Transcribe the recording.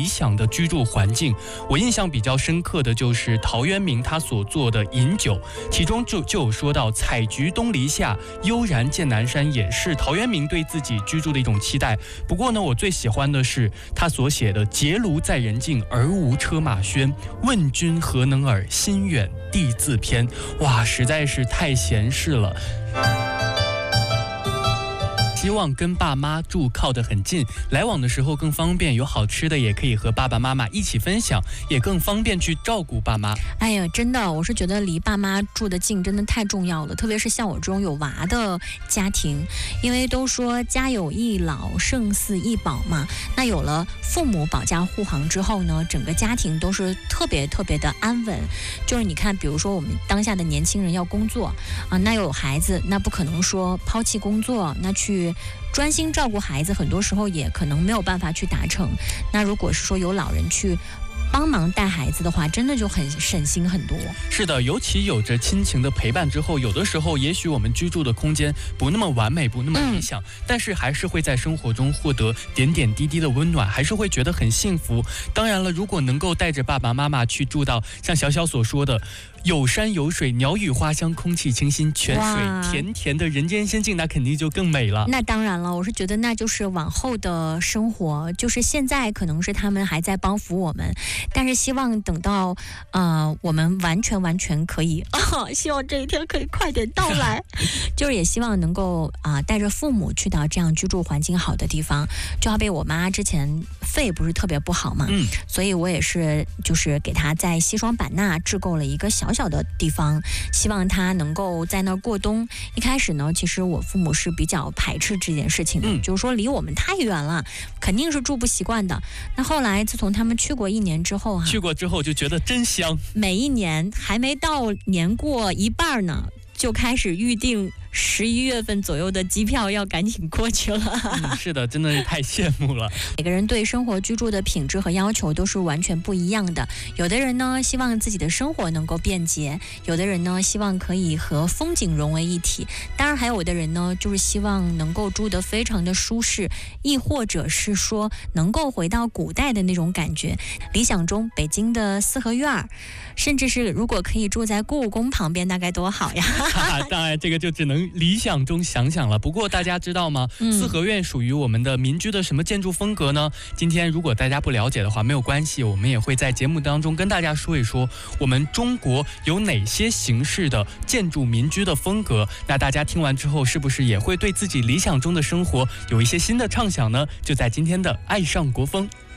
理想的居住环境。我印象比较深刻的就是陶渊明他所做的饮酒，其中就有说到采菊东篱下，悠然见南山，也是陶渊明对自己居住的一种期待。不过呢，我最喜欢的是他所写的结庐在人境，而无车马喧，问君何能尔，心远地自偏。哇，实在是太闲适了。希望跟爸妈住靠得很近，来往的时候更方便，有好吃的也可以和爸爸妈妈一起分享，也更方便去照顾爸妈。 哎呀，真的，我是觉得离爸妈住得近真的太重要了，特别是像我这种有娃的家庭，因为都说家有一老胜似一宝嘛，那有了父母保驾护航之后呢，整个家庭都是特别特别的安稳。就是你看，比如说我们当下的年轻人要工作啊，那又有孩子，那不可能说抛弃工作，那去专心照顾孩子，很多时候也可能没有办法去达成。那如果是说有老人去帮忙带孩子的话，真的就很省心很多。 是的，尤其有着亲情的陪伴之后，有的时候也许我们居住的空间不那么完美，不那么理想，但是还是会在生活中获得点点滴滴的温暖，还是会觉得很幸福。当然了，如果能够带着爸爸妈妈去住到像小小所说的有山有水，鸟语花香，空气清新，泉水甜甜的人间仙境，那肯定就更美了。 那当然了，我是觉得那就是往后的生活，就是现在可能是他们还在帮扶我们，但是希望等到我们完全可以希望这一天可以快点到来就是也希望能够带着父母去到这样居住环境好的地方。就好比我妈之前肺不是特别不好嘛，所以我也是就是给她在西双版纳置购了一个小的地方，希望她能够在那儿过冬。一开始呢，其实我父母是比较排斥这件事情的，就是说离我们太远了，肯定是住不习惯的。那后来自从他们去过1年之后去过之后就觉得真香， 每一年还没到年过一半呢，就开始预定11月份左右的机票，要赶紧过去了。 是的，真的是太羡慕了。 每个人对生活居住的品质和要求都是完全不一样的。有的人呢，希望自己的生活能够便捷；有的人呢，希望可以和风景融为一体。当然，还有的人呢，就是希望能够住得非常的舒适，亦或者是说能够回到古代的那种感觉。理想中，北京的四合院，甚至是如果可以住在故宫旁边，那该多好呀！ 当然，这个就只能理想中想想了。不过大家知道吗？四合院属于我们的民居的什么建筑风格呢？今天如果大家不了解的话，没有关系，我们也会在节目当中跟大家说一说我们中国有哪些形式的建筑民居的风格。那大家听完之后，是不是也会对自己理想中的生活有一些新的畅想呢？就在今天的爱上国风。